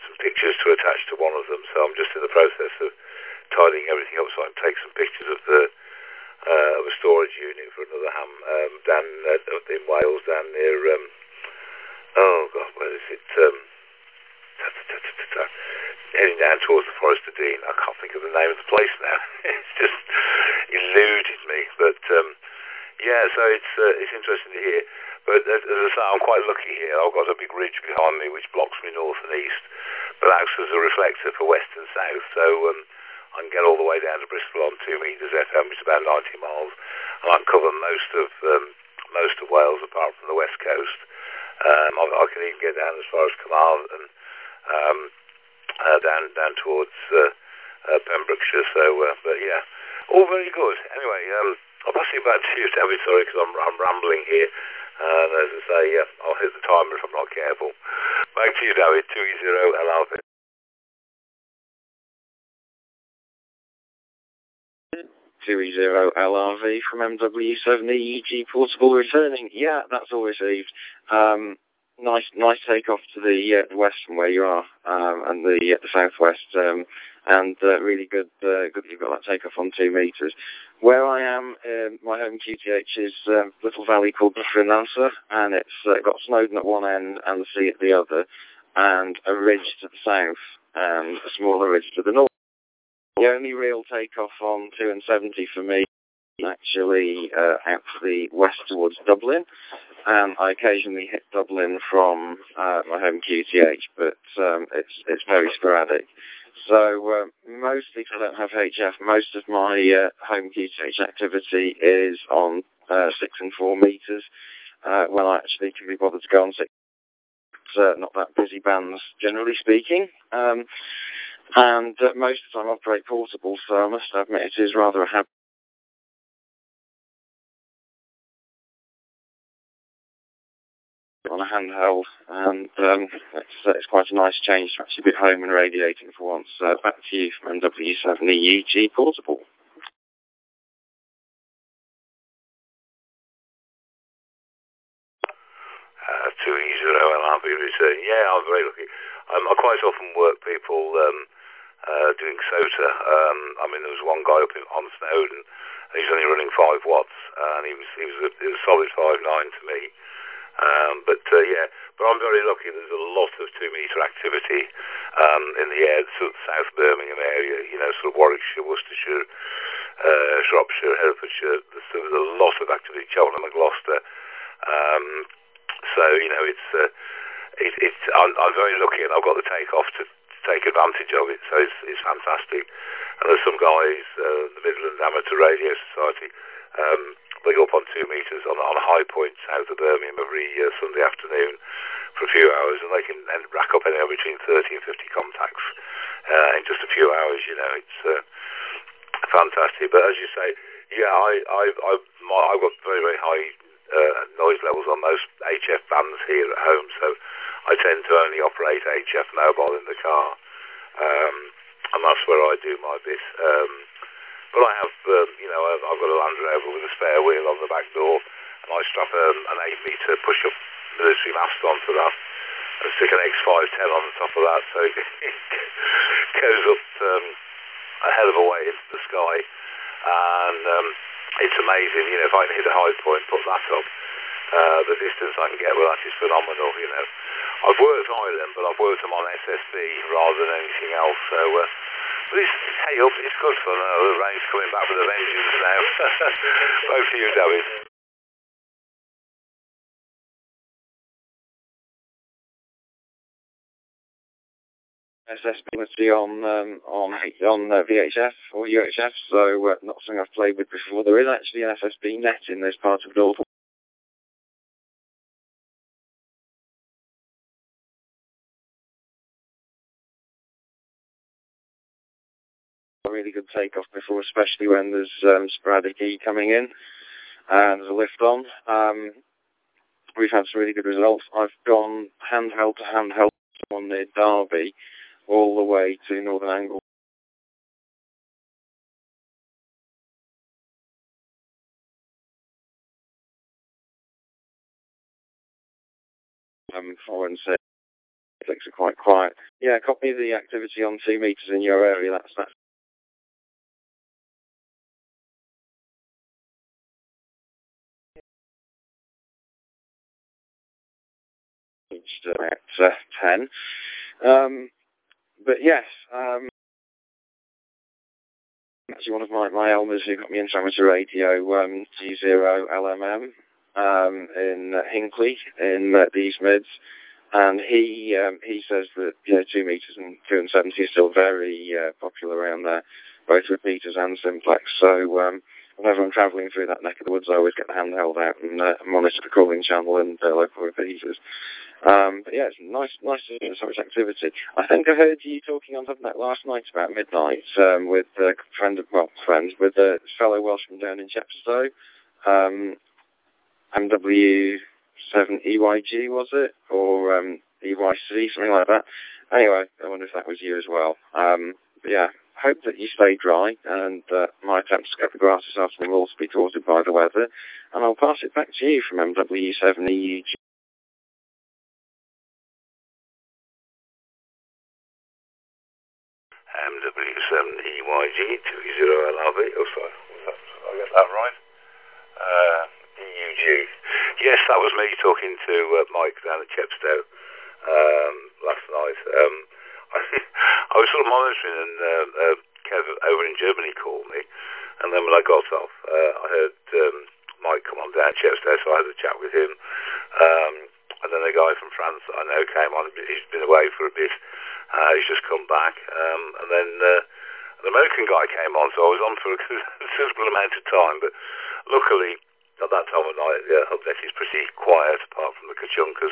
some pictures to attach to one of them. So I'm just in the process of tidying everything up so I can take some pictures of a storage unit for another ham down up in Wales, down near oh god, where is it? Heading down towards the Forest of Dean. I can't think of the name of the place now. It's just eluded me. But yeah, so it's interesting to hear. But as I say, I'm quite lucky here. I've got a big ridge behind me which blocks me north and east, but acts as a reflector for west and south. So I can get all the way down to Bristol on 2 metres FM, which is about 90 miles, and I can cover most of Wales apart from the west coast. I can even get down as far as Carmarthen and down towards Pembrokeshire. So, but yeah, all very good. Anyway, I'll pass you back to you, David. Sorry, because I'm rambling here. And as I say, I'll hit the timer if I'm not careful. Back to you, David. 2E0 LRV. 2E0 LRV from MW7EEG Portable returning. Yeah, that's all received. Nice takeoff to the west from where you are, and the southwest, and really good that you've got that takeoff on 2 metres. Where I am, my home QTH is a little valley called Buffer, and it's got Snowdon at one end and the sea at the other, and a ridge to the south and a smaller ridge to the north. The only real takeoff on 2 and 70 for me actually out to the west towards Dublin. I occasionally hit Dublin from my home QTH, but it's very sporadic. So mostly, because I don't have HF, most of my home QTH activity is on 6 and 4 metres, when I actually can be bothered to go on 6. Not that busy bands, generally speaking. And most of the time I operate portable, so I must admit it is rather a habit on a handheld, and it's quite a nice change to actually be at home and radiating for once. Back to you from MW7EEG Portable. 2E0 LRV return. Yeah, I'm very lucky. I quite often work people doing SOTA. I mean, there was one guy up on Snowdon, and he's only running 5 watts, and he was a solid 5.9 to me. Yeah, but I'm very lucky. There's a lot of 2 metre activity in the air, sort of South Birmingham area, you know, sort of Warwickshire, Worcestershire, Shropshire, Herefordshire. There's a lot of activity, Cheltenham and Gloucester. So, you know, I'm very lucky, and I've got the takeoff to take advantage of it. So it's fantastic. And there's some guys, the Midland Amateur Radio Society, they go up on 2 metres on a high point south of Birmingham every Sunday afternoon for a few hours, and they can rack up anywhere between 30 and 50 contacts in just a few hours. You know, it's fantastic. But as you say, yeah, I've got very, very high noise levels on most HF bands here at home, so I tend to only operate HF mobile in the car, and that's where I do my bit. But I have, you know, I've got a Land Rover with a spare wheel on the back door, and I strap an 8 metre push-up military mast onto that, and stick an X510 on the top of that, so it goes up a hell of a way into the sky, and it's amazing. You know, if I can hit a high point, put that up, the distance I can get with that is phenomenal. You know, I've worked Ireland, but I've worked them on SSB rather than anything else, so but hey up, it's good fun. The rain's coming back with a vengeance now. Both to you, David. SSB on VHF or UHF, so not something I've played with before. There is actually an SSB net in this part of North. A really good takeoff before, especially when there's sporadic E coming in and there's a lift on. We've had some really good results. I've gone handheld to handheld on near Derby all the way to Northern Angle. Following Netflix are quite quiet. Yeah, copy the activity on 2 meters in your area. That's at 10. But yes, actually one of my elders who got me into amateur radio, G0LMM, in Hinckley, in the East Mids, and he says that 2 meters and 270 is still very popular around there, both repeaters and simplex. So whenever I'm travelling through that neck of the woods, I always get the handheld out and monitor the calling channel and local repeaters. But yeah, it's nice to see so much activity. I think I heard you talking on Hubnet last night about midnight with a friends, with a fellow Welshman down in Chepstow, MW7EYG, was it? Or EYC, something like that. Anyway, I wonder if that was you as well. But yeah, hope that you stay dry, and my attempts to cut the grass this afternoon will also be thwarted by the weather. And I'll pass it back to you from MW7EUG. MW7EYG 20LRV. Oh, sorry. I got that right. EUG. Yes, that was me talking to Mike down at Chepstow last night. I was sort of monitoring, and Kev over in Germany called me, and then when I got off, I heard Mike come on down at Chepstow, so I had a chat with him. And then a guy from France that I know came on. He's been away for a bit. He's just come back. And then an American guy came on, so I was on for a considerable amount of time. But luckily, at that time of night, Hubnet is pretty quiet, apart from the Kachunkas.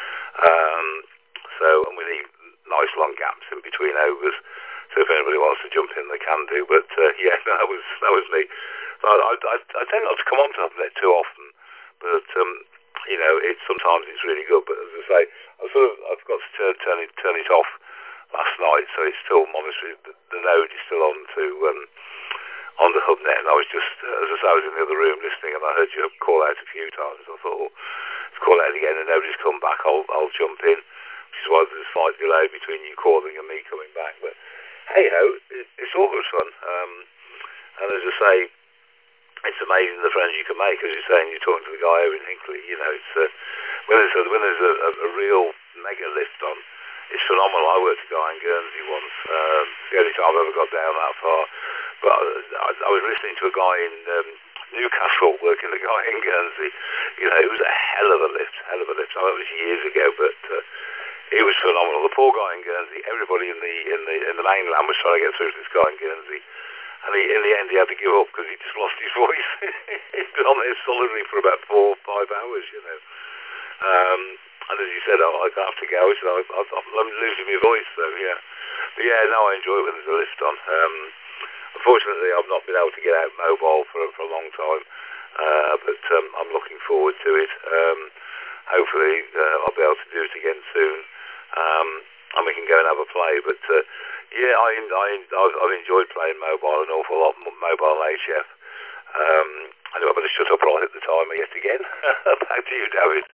And we need nice long gaps in between overs. So if anybody wants to jump in, they can do. But yeah, that was me. So I tend not to come on to Hubnet too often, but sometimes it's really good. But as I say, I've got to turn it off last night, so it's still monitoring. The node is still on the Hubnet, and I was just, as I say, I was in the other room listening, and I heard you call out a few times. I thought, well, let's call out again, and nobody's come back. I'll jump in, which is why there's a slight delay between you calling and me coming back. But hey ho, it's all good fun. And as I say, it's amazing the friends you can make. As you're saying, you're talking to the guy over in Hinckley. It's when there's a real mega lift on, it's phenomenal. I worked a guy in Guernsey once. It's the only time I've ever got down that far. But I was listening to a guy in Newcastle working a guy in Guernsey. It was a hell of a lift. I know it was years ago, but it was phenomenal. The poor guy in Guernsey. Everybody in the mainland was trying to get through to this guy in Guernsey. And in the end, he had to give up because he just lost his voice. He'd been on there solidly for about 4 or 5 hours, and as you said, I have to go. So I'm losing my voice, so yeah. But yeah, no, I enjoy it when there's a lift on. Unfortunately, I've not been able to get out mobile for a long time, but I'm looking forward to it. Hopefully, I'll be able to do it again soon. And we can go and have a play. But yeah, I've enjoyed playing mobile an awful lot, mobile HF. I know I better shut up or I'll hit the timer yet again. Back to you, David.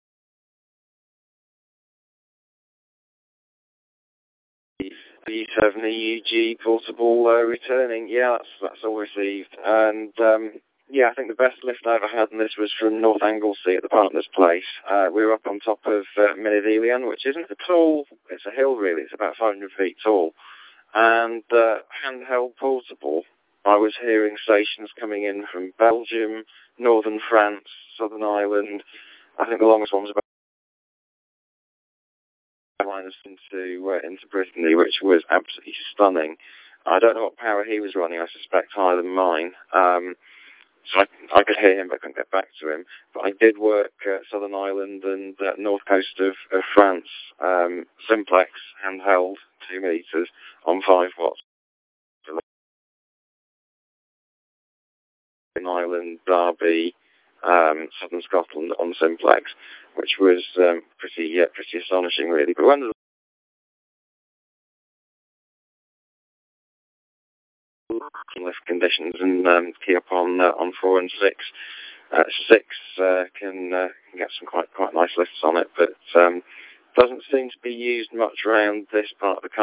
The 7 EUG portable returning. Yeah, that's all received. And yeah, I think the best lift I ever had, and this was from North Anglesey at the partner's place. We were up on top of Minidelian, which isn't at all, it's a hill really, it's about 500 feet tall. And handheld portable, I was hearing stations coming in from Belgium, northern France, Southern Ireland. I think the longest one was about into Brittany, which was absolutely stunning. I don't know what power he was running. I suspect higher than mine. So I could hear him, but I couldn't get back to him. But I did work Southern Ireland and north coast of France, simplex, handheld, 2 meters, on 5 watts. In Ireland, Derby, southern Scotland on simplex, which was pretty astonishing, really. But when the lift conditions and key up on 4 and 6. 6 can get some quite nice lifts on it, but Doesn't seem to be used much around this part of the country.